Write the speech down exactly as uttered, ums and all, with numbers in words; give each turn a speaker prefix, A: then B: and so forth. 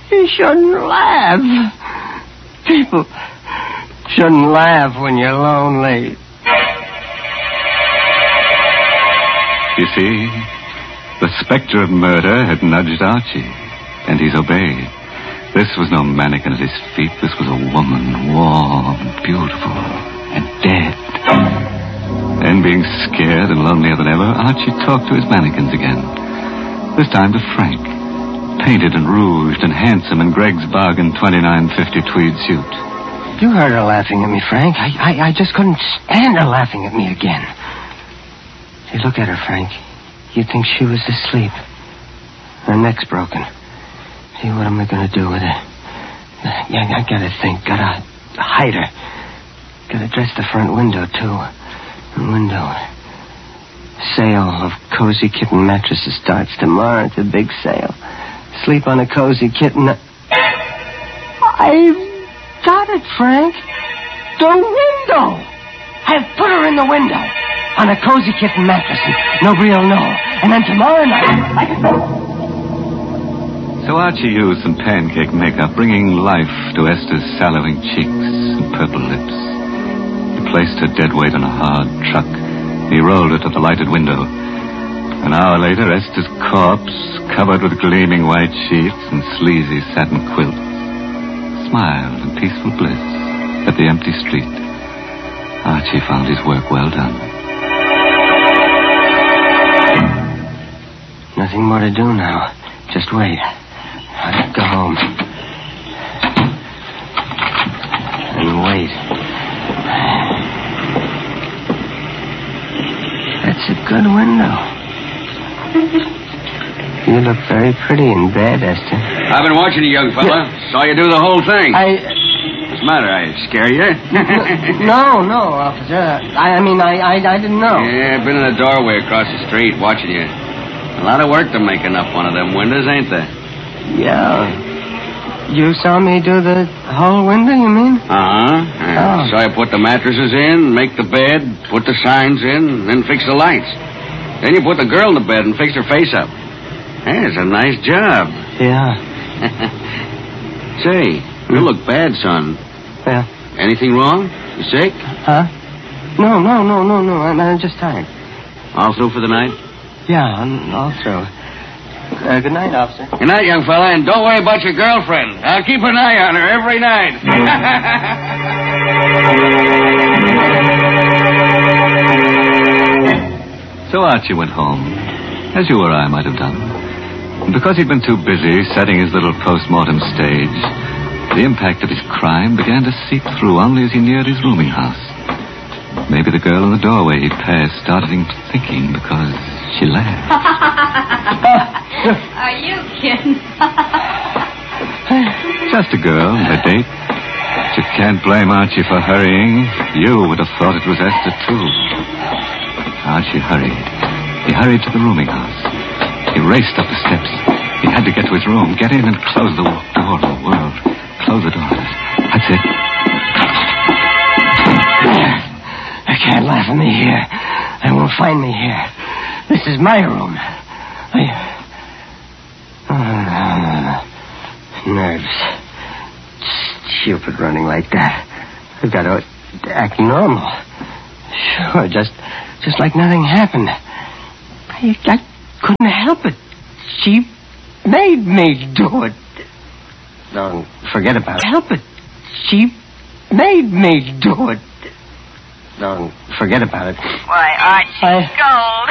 A: You shouldn't laugh. People shouldn't laugh when you're lonely.
B: You see, the specter of murder had nudged Archie, and he's obeyed. This was no mannequin at his feet. This was a woman, warm and beautiful and dead. Then, being scared and lonelier than ever, Archie talked to his mannequins again. This time to Frank, painted and rouged and handsome in Greg's bargain twenty-nine fifty tweed suit.
A: You heard her laughing at me, Frank. I, I, I just couldn't stand her laughing at me again. See, look at her, Frank. You'd think she was asleep. Her neck's broken. See, what am I going to do with her? Yeah, I gotta think. Gotta hide her. Gotta dress the front window, too. The window. Sale of Cozy Kitten mattresses starts tomorrow. It's a big sale. Sleep on a Cozy Kitten. I've got it, Frank. The window. I've put her in the window on a Cozy Kitten mattress, and nobody will know. And then tomorrow night, I can...
B: So Archie used some pancake makeup, bringing life to Esther's sallowing cheeks and purple lips. He placed her dead weight on a hard truck. He rolled her to the lighted window. An hour later, Esther's corpse, covered with gleaming white sheets and sleazy satin quilts, smiled in peaceful bliss at the empty street. Archie found his work well done.
A: Nothing more to do now. Just wait. I'll go home. And wait. That's a good window. You look very pretty in bed, Esther.
C: I've been watching you, young fella. Yeah. Saw you do the whole thing.
A: I...
C: What's the matter? I scare you?
A: no, no, officer. I, I mean, I, I, I didn't know.
C: Yeah, I've been in the doorway across the street watching you. A lot of work to making up one of them windows, ain't there?
A: Yeah. You saw me do the whole window, you mean?
C: Uh-huh. Yeah. Oh. Saw you put the mattresses in, make the bed, put the signs in, then fix the lights. Then you put the girl in the bed and fix her face up. Hey, it's a nice job.
A: Yeah.
C: Say, you look bad, son.
A: Yeah.
C: Anything wrong? You sick?
A: Huh? No, no, no, no, no. I'm, I'm just tired.
C: All through for the night?
A: Yeah, I'm all through. Uh, good night, officer.
C: Good night, young fella, and don't worry about your girlfriend. I'll keep an eye on her every night.
B: So Archie went home, as you or I might have done. And because he'd been too busy setting his little post-mortem stage, the impact of his crime began to seep through only as he neared his rooming house. Maybe the girl in the doorway he passed started him thinking because she laughed.
D: Are you kidding?
B: Just a girl, a date. You can't blame Archie for hurrying. You would have thought it was Esther, too. Archie hurried. He hurried to the rooming house. He raced up the steps. He had to get to his room, get in and close the door of the world. Close the door. That's it.
A: They can't laugh at me here. They won't find me here. This is my room. I... Oh, nerves. Stupid running like that. I've got to act normal. Sure, just just like nothing happened. I, I couldn't help it. She made me do it. Don't forget about it. Help it. She made me do it. Don't forget about it.
D: Why, Archie
A: I...
D: Gold.